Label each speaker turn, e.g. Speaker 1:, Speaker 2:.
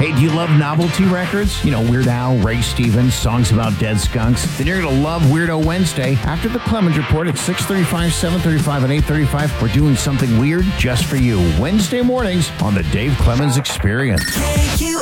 Speaker 1: Hey, do you love novelty records? You know, Weird Al, Ray Stevens, songs about dead skunks? Then you're going to love Weirdo Wednesday. After the Clemens Report at 6:35, 7:35, and 8:35, we're doing something weird just for you. Wednesday mornings on the Dave Clemens Experience.